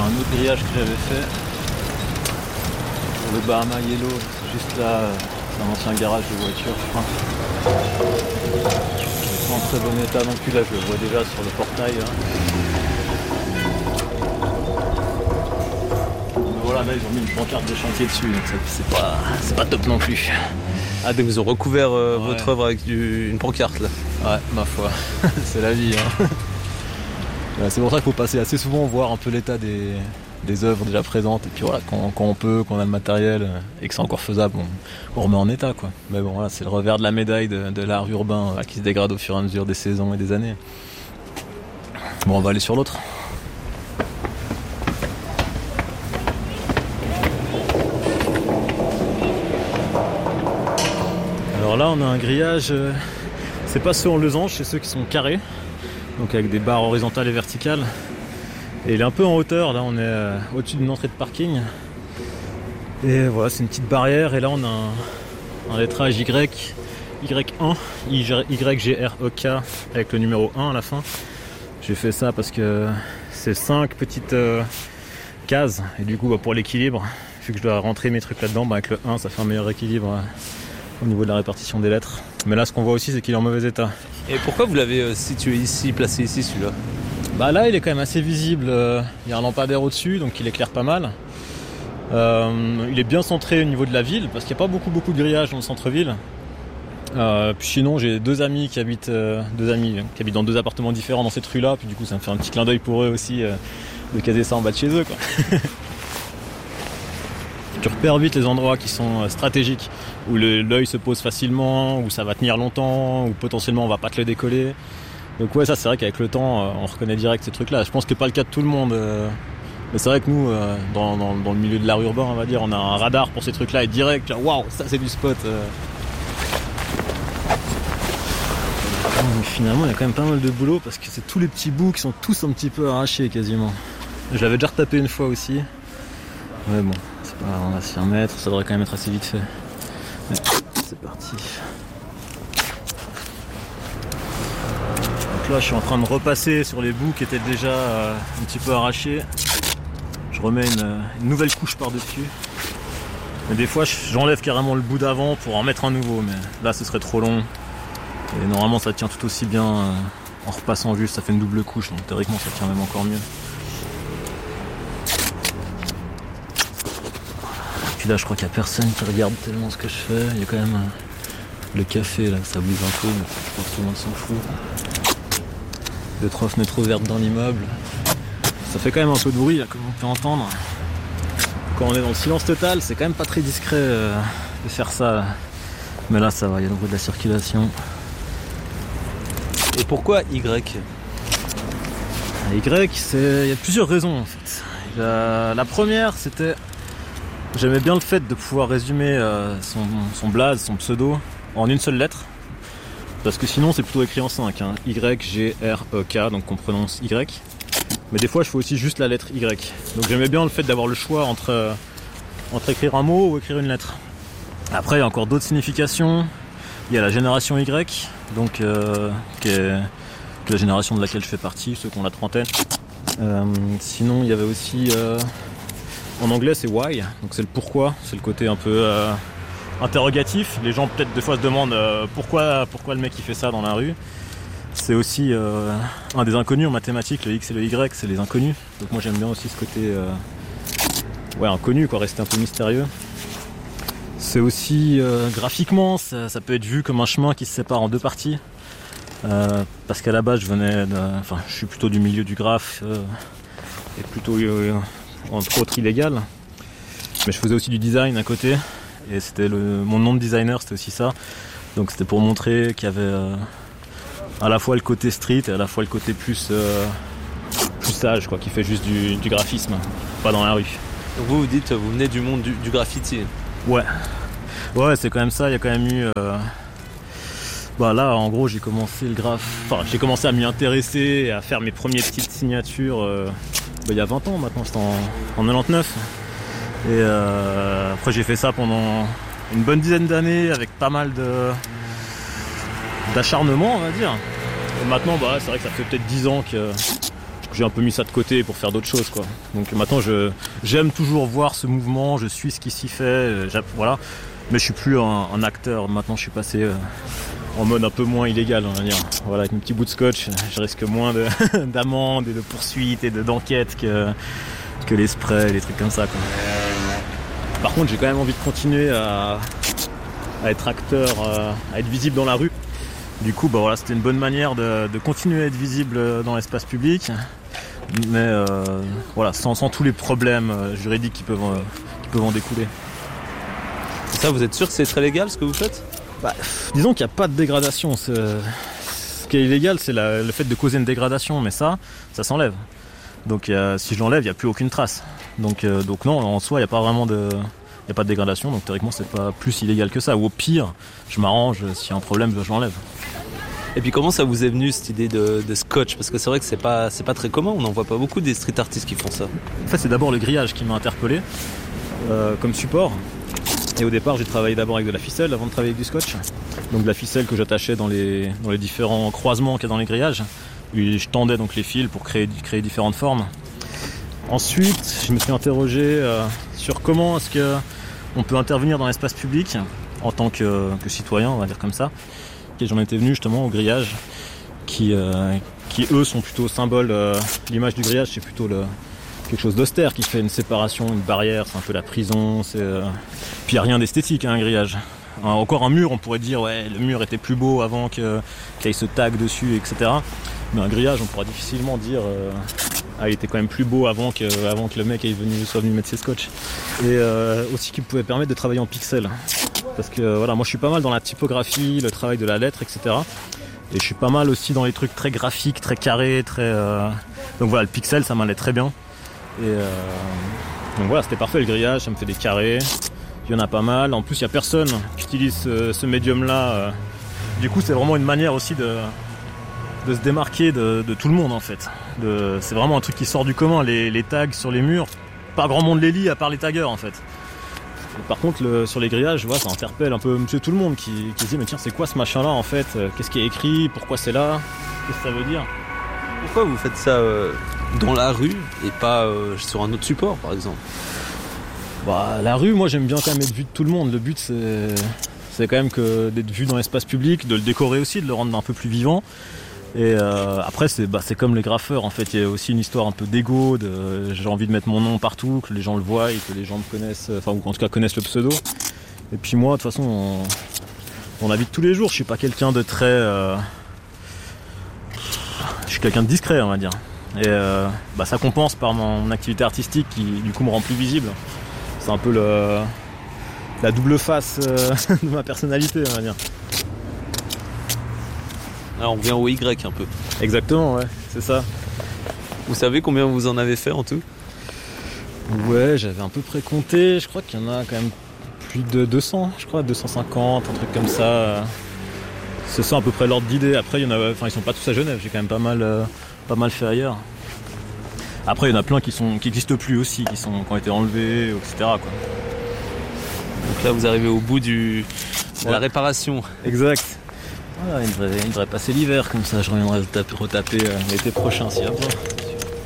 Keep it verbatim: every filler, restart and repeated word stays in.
un autre grillage que j'avais fait. Le Bahama Yellow, juste là, c'est un ancien garage de voiture, je crois. C'est pas en très bon état non plus, là je le vois déjà sur le portail. Là. Mais voilà, là ils ont mis une pancarte de chantier dessus, donc c'est pas, c'est pas top non plus. Ah, donc vous ont recouvert euh, ouais. votre œuvre avec du, une pancarte là. Ouais, ma foi, c'est la vie. Hein. Ouais, c'est pour ça qu'il faut passer assez souvent voir un peu l'état des, des œuvres déjà présentes. Et puis voilà, quand, quand on peut, quand on a le matériel et que c'est encore faisable, on, on remet en état quoi. Mais bon, voilà, c'est le revers de la médaille de, de l'art urbain là, qui se dégrade au fur et à mesure des saisons et des années. Bon, on va aller sur l'autre. Alors là, on a un grillage, euh, c'est pas ceux en losange, c'est ceux qui sont carrés, donc avec des barres horizontales et verticales. Et il est un peu en hauteur, là on est euh, au-dessus d'une entrée de parking. Et voilà, c'est une petite barrière, et là on a un, un lettrage Y, Y un, Y G R E K, avec le numéro un à la fin. J'ai fait ça parce que c'est cinq petites euh, cases, et du coup bah, pour l'équilibre, vu que je dois rentrer mes trucs là-dedans, bah, avec le un ça fait un meilleur équilibre. Euh, au niveau de la répartition des lettres. Mais là ce qu'on voit aussi c'est qu'il est en mauvais état. Et pourquoi vous l'avez euh, situé ici, placé ici celui-là? Bah là il est quand même assez visible, euh, il y a un lampadaire au-dessus donc il éclaire pas mal. Euh, il est bien centré au niveau de la ville parce qu'il n'y a pas beaucoup beaucoup de grillages dans le centre-ville. Euh, puis sinon j'ai deux amis qui habitent euh, deux amis qui habitent dans deux appartements différents dans cette rue-là, puis du coup ça me fait un petit clin d'œil pour eux aussi euh, de caser ça en bas de chez eux quoi. Tu repères vite les endroits qui sont stratégiques, où le, l'œil se pose facilement, où ça va tenir longtemps, où potentiellement on va pas te le décoller. Donc ouais, ça c'est vrai qu'avec le temps, on reconnaît direct ces trucs-là. Je pense que c'est pas le cas de tout le monde, mais c'est vrai que nous, dans, dans, dans le milieu de l'art urbain, on va dire, on a un radar pour ces trucs-là et direct, waouh, ça c'est du spot. Donc, finalement, il y a quand même pas mal de boulot parce que c'est tous les petits bouts qui sont tous un petit peu arrachés quasiment. Je l'avais déjà retapé une fois aussi, mais bon. Voilà, on va s'y remettre, ça devrait quand même être assez vite fait. Mais c'est parti. Donc là je suis en train de repasser sur les bouts qui étaient déjà euh, un petit peu arrachés. Je remets une, une nouvelle couche par-dessus. Mais des fois j'enlève carrément le bout d'avant pour en mettre un nouveau, mais là ce serait trop long. Et normalement ça tient tout aussi bien euh, en repassant juste, ça fait une double couche, donc théoriquement ça tient même encore mieux. Puis là je crois qu'il n'y a personne qui regarde tellement ce que je fais. Il y a quand même euh, le café là, ça bouge un peu, mais je pense que tout le monde s'en fout. Deux trois fenêtres ouvertes dans l'immeuble. Ça fait quand même un peu de bruit là, comme on peut entendre. Quand on est dans le silence total, c'est quand même pas très discret euh, de faire ça. Mais là ça va, il y a le bruit de la circulation. Et pourquoi Y? Y, c'est... il y a plusieurs raisons en fait. La, la première c'était... J'aimais bien le fait de pouvoir résumer euh, son, son blaze, son pseudo en une seule lettre. Parce que sinon c'est plutôt écrit en cinq, hein. Y, G, R, E, K, donc on prononce Y. Mais des fois je fais aussi juste la lettre Y. Donc j'aimais bien le fait d'avoir le choix entre, euh, entre écrire un mot ou écrire une lettre. Après il y a encore d'autres significations. Il y a la génération Y, donc euh, qui est la génération de laquelle je fais partie, ceux qui ont la trentaine. Euh, sinon il y avait aussi... Euh, En anglais c'est why, donc c'est le pourquoi, c'est le côté un peu euh, interrogatif. Les gens peut-être des fois se demandent euh, pourquoi, pourquoi le mec il fait ça dans la rue. C'est aussi euh, un des inconnus en mathématiques, le X et le Y, c'est les inconnus. Donc moi j'aime bien aussi ce côté euh, ouais, inconnu, quoi, rester un peu mystérieux. C'est aussi euh, graphiquement, ça, ça peut être vu comme un chemin qui se sépare en deux parties. Euh, parce qu'à la base je venais de, enfin je suis plutôt du milieu du graphe euh, et plutôt euh, entre autres illégal, mais je faisais aussi du design à côté et c'était le, mon nom de designer c'était aussi ça, donc c'était pour montrer qu'il y avait euh, à la fois le côté street et à la fois le côté plus euh, plus sage quoi, qui fait juste du, du graphisme, pas dans la rue. Donc vous vous dites vous venez du monde du, du graffiti? Ouais, ouais c'est quand même ça, il y a quand même eu euh, bah là en gros j'ai commencé le graphe, enfin j'ai commencé à m'y intéresser et à faire mes premières petites signatures euh, bah, il y a vingt ans maintenant, c'était en, en quatre-vingt-dix-neuf. Et euh, après j'ai fait ça pendant une bonne dizaine d'années avec pas mal de d'acharnement on va dire. Et maintenant bah c'est vrai que ça fait peut-être dix ans que j'ai un peu mis ça de côté pour faire d'autres choses, quoi. Donc maintenant, je, j'aime toujours voir ce mouvement, je suis ce qui s'y fait, voilà. Mais je suis plus un, un acteur. Maintenant, je suis passé euh, en mode un peu moins illégal, on va dire. Voilà, avec mes petits bouts de scotch, je risque moins de, d'amendes et de poursuites et de, d'enquêtes que, que les sprays, les trucs comme ça, quoi. Par contre, j'ai quand même envie de continuer à, à être acteur, à être visible dans la rue. Du coup, bah voilà, c'était une bonne manière de, de continuer à être visible dans l'espace public, mais euh, voilà, sans, sans tous les problèmes juridiques qui peuvent, euh, qui peuvent en découler. Et ça, vous êtes sûr que c'est très légal ce que vous faites ? Bah, disons qu'il n'y a pas de dégradation. C'est... Ce qui est illégal, c'est la, le fait de causer une dégradation, mais ça, ça s'enlève. Donc euh, si je l'enlève, il n'y a plus aucune trace. Donc, euh, donc non, en soi, il n'y a pas vraiment de... Il n'y a pas de dégradation, donc théoriquement c'est pas plus illégal que ça. Ou au pire, je m'arrange, s'il y a un problème, je l'enlève. Et puis comment ça vous est venu cette idée de, de scotch ? Parce que c'est vrai que c'est pas, c'est pas très commun, on n'en voit pas beaucoup des street artistes qui font ça. En fait, c'est d'abord le grillage qui m'a interpellé euh, comme support. Et au départ, j'ai travaillé d'abord avec de la ficelle avant de travailler avec du scotch. Donc de la ficelle que j'attachais dans les, dans les différents croisements qu'il y a dans les grillages. Et je tendais donc les fils pour créer, créer différentes formes. Ensuite, je me suis interrogé euh, sur comment est-ce que on peut intervenir dans l'espace public en tant que, que citoyen, on va dire comme ça. Et j'en étais venu justement au grillage, qui, euh, qui eux sont plutôt symboles. Euh, l'image du grillage, c'est plutôt le, quelque chose d'austère qui fait une séparation, une barrière. C'est un peu la prison. C'est, euh... Puis il n'y a rien d'esthétique, hein, un grillage. Alors, encore un mur, on pourrait dire ouais, le mur était plus beau avant que, qu'il y ait ce tag dessus, et cetera. Mais un grillage, on pourra difficilement dire. Euh... Ah, il était quand même plus beau avant que, avant que le mec est venu, soit venu mettre ses scotch. Et euh, aussi qui pouvait permettre de travailler en pixels. Parce que voilà, moi je suis pas mal dans la typographie, le travail de la lettre, et cetera. Et je suis pas mal aussi dans les trucs très graphiques, très carrés, très. Euh... Donc voilà, le pixel ça m'allait très bien. Et euh... donc voilà, c'était parfait le grillage, ça me fait des carrés. Il y en a pas mal. En plus, il y a personne qui utilise ce, ce médium-là. Du coup, c'est vraiment une manière aussi de. de se démarquer de, de tout le monde en fait. De, c'est vraiment un truc qui sort du commun, les, les tags sur les murs, pas grand monde les lit à part les taggeurs en fait. Et par contre le, sur les grillages, voilà, ça interpelle un peu monsieur tout le monde qui, qui se dit mais tiens c'est quoi ce machin là en fait, qu'est-ce qui est écrit, pourquoi c'est là, qu'est-ce que ça veut dire. Pourquoi vous faites ça euh, dans la rue et pas euh, sur un autre support par exemple ? Bah la rue, moi j'aime bien quand même être vu de tout le monde, le but c'est, c'est quand même que d'être vu dans l'espace public, de le décorer aussi, de le rendre un peu plus vivant. Et euh, après c'est, bah, c'est comme les graffeurs en fait, il y a aussi une histoire un peu d'ego, de, j'ai envie de mettre mon nom partout, que les gens le voient et que les gens me connaissent, enfin ou en tout cas connaissent le pseudo. Et puis moi de toute façon on, on habite tous les jours, je suis pas quelqu'un de très... Euh, je suis quelqu'un de discret on va dire. Et euh, bah, ça compense par mon activité artistique qui du coup me rend plus visible. C'est un peu le, la double face euh, de ma personnalité on va dire. Alors on vient au Y un peu. Exactement, ouais, c'est ça. Vous savez combien vous en avez fait en tout ? Ouais, j'avais un peu précompté, je crois qu'il y en a quand même plus de deux cents, je crois, deux cent cinquante, un truc comme ça. C'est ça à peu près l'ordre d'idée. Après, il y en a, enfin, ils sont pas tous à Genève, j'ai quand même pas mal, euh, pas mal fait ailleurs. Après, il y en a plein qui sont, qui n'existent plus aussi, qui, sont, qui ont été enlevés, et cetera quoi. Donc là, vous arrivez au bout du, de ouais. la réparation. Exact. Voilà, il devrait, il devrait passer l'hiver, comme ça je reviendrai retaper, retaper euh, l'été prochain s'il y a besoin.